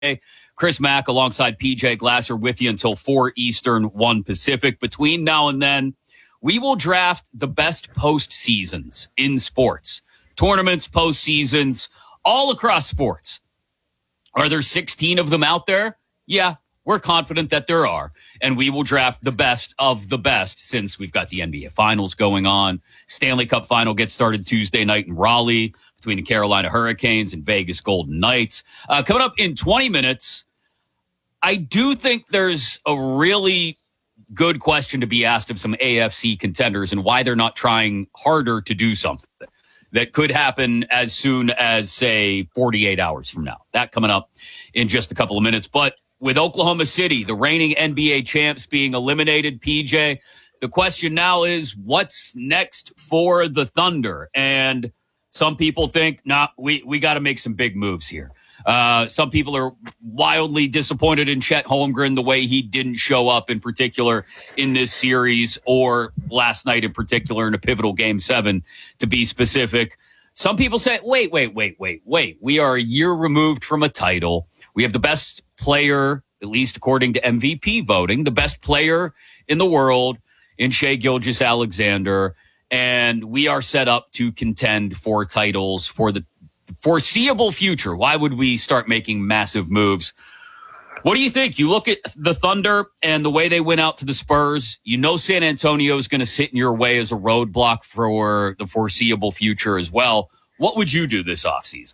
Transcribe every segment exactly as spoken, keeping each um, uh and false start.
Chris Mack alongside P J Glasser with you until four Eastern, one Pacific. Between now and then, we will draft the best postseasons in sports. Tournaments, postseasons, all across sports. Are there sixteen of them out there? Yeah, we're confident that there are. And we will draft the best of the best since we've got the N B A Finals going on. Stanley Cup Final gets started Tuesday night in Raleigh between the Carolina Hurricanes and Vegas Golden Knights. Uh, coming up in twenty minutes, I do think there's a really good question to be asked of some A F C contenders and why they're not trying harder to do something that could happen as soon as, say, forty-eight hours from now. That coming up in just a couple of minutes. But with Oklahoma City, the reigning N B A champs, being eliminated, P J, the question now is, what's next for the Thunder? And some people think, nah, we, we got to make some big moves here. Uh, some people are wildly disappointed in Chet Holmgren, the way he didn't show up in particular in this series or last night in particular in a pivotal game seven, to be specific. Some people say, wait, wait, wait, wait, wait. We are a year removed from a title. We have the best player, at least according to M V P voting, the best player in the world in Shai Gilgeous-Alexander. And we are set up to contend for titles for the foreseeable future. Why would we start making massive moves? What do you think? You look at the Thunder and the way they went out to the Spurs. You know San Antonio is going to sit in your way as a roadblock for the foreseeable future as well. What would you do this offseason?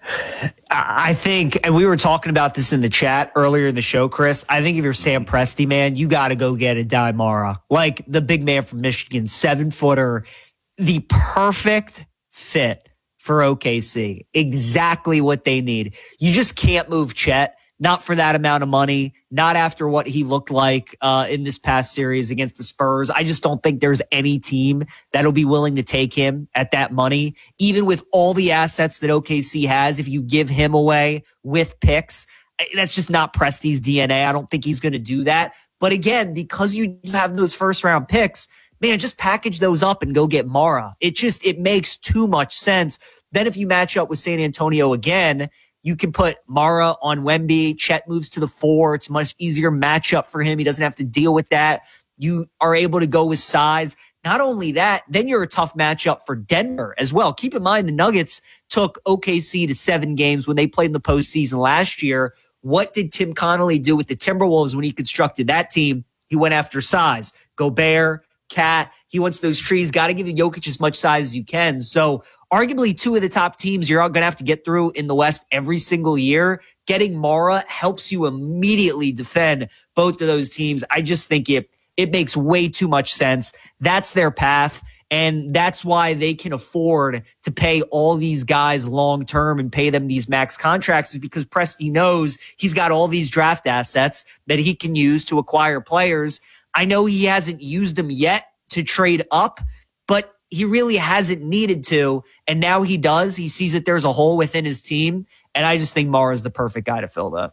I think, and we were talking about this in the chat earlier in the show, Chris, I think if you're Sam Presti, man, you got to go get a Aday Mara. Like the big man from Michigan, seven-footer, the perfect fit for O K C. Exactly what they need. You just can't move Chet. Not for that amount of money, not after what he looked like uh, in this past series against the Spurs. I just don't think there's any team that'll be willing to take him at that money. Even with all the assets that O K C has, if you give him away with picks, that's just not Presti's D N A. I don't think he's going to do that. But again, because you have those first round picks, man, just package those up and go get Mara. It just, it makes too much sense. Then if you match up with San Antonio again, you can put Mara on Wemby. Chet moves to the four. It's a much easier matchup for him. He doesn't have to deal with that. You are able to go with size. Not only that, then you're a tough matchup for Denver as well. Keep in mind, the Nuggets took O K C to seven games when they played in the postseason last year. What did Tim Connolly do with the Timberwolves when he constructed that team? He went after size. Gobert, Cat. He wants those trees. Got to give Jokic as much size as you can. So arguably two of the top teams you're going to have to get through in the West every single year. Getting Mara helps you immediately defend both of those teams. I just think it, it makes way too much sense. That's their path. And that's why they can afford to pay all these guys long-term and pay them these max contracts, is because Presti knows he's got all these draft assets that he can use to acquire players. I know he hasn't used them yet to trade up, but he really hasn't needed to. And now he does. He sees that there's a hole within his team. And I just think Mara is the perfect guy to fill that.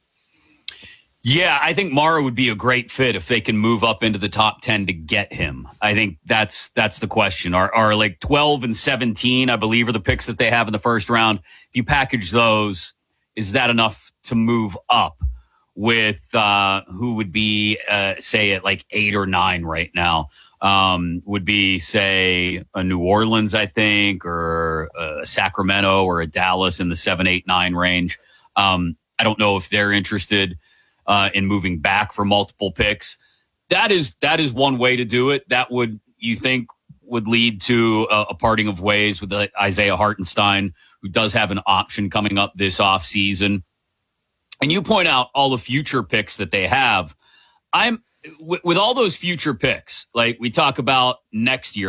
Yeah, I think Mara would be a great fit if they can move up into the top ten to get him. I think that's that's the question. Are, are like twelve and seventeen, I believe, are the picks that they have in the first round. If you package those, is that enough to move up with uh, who would be, uh, say, at like eight or nine right now? Um, would be, say, a New Orleans, I think, or a Sacramento or a Dallas in the seven, eight, nine range. Um, I don't know if they're interested uh, in moving back for multiple picks. That is that is one way to do it. That would, you think, would lead to a, a parting of ways with uh, Isaiah Hartenstein, who does have an option coming up this offseason. And you point out all the future picks that they have. I'm with all those future picks, like we talk about next year.